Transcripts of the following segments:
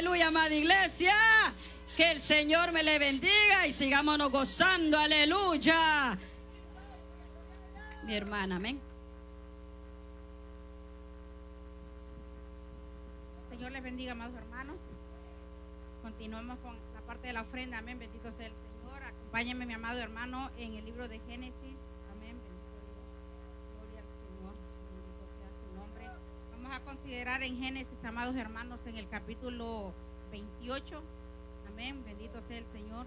aleluya, amada iglesia. Que el Señor me le bendiga y sigámonos gozando, aleluya. Mi hermana, amén. Señor les bendiga, amados hermanos. Continuamos con la parte de la ofrenda, amén. Bendito sea el Señor. Acompáñenme, mi amado hermano, en el libro de Génesis, amén. Bendito Dios, gloria al Señor, bendito sea su nombre. Vamos a considerar en Génesis, amados hermanos, en el capítulo 28, amén. Bendito sea el Señor.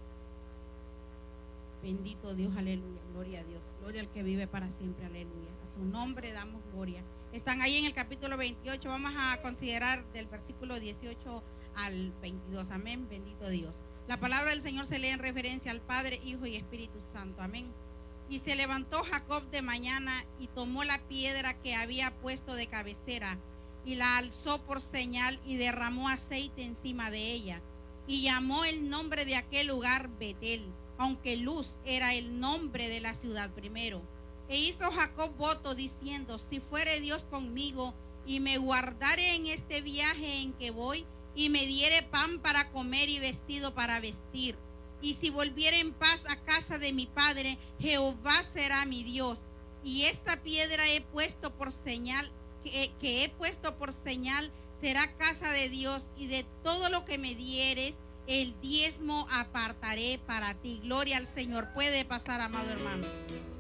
Bendito Dios, aleluya, gloria a Dios, gloria al que vive para siempre, aleluya. A su nombre damos gloria. Están ahí en el capítulo 28, vamos a considerar del versículo 18 al 22, amén, bendito Dios. La palabra del Señor se lee en referencia al Padre, Hijo y Espíritu Santo, amén. Y se levantó Jacob de mañana y tomó la piedra que había puesto de cabecera y la alzó por señal y derramó aceite encima de ella y llamó el nombre de aquel lugar Betel, aunque Luz era el nombre de la ciudad primero. E hizo Jacob voto diciendo: si fuere Dios conmigo y me guardare en este viaje en que voy, y me diere pan para comer y vestido para vestir, y si volviere en paz a casa de mi padre, Jehová será mi Dios. Y esta piedra he puesto por señal, que he puesto por señal, será casa de Dios, y de todo lo que me dieres, el diezmo apartaré para ti. Gloria al Señor. Puede pasar, amado hermano.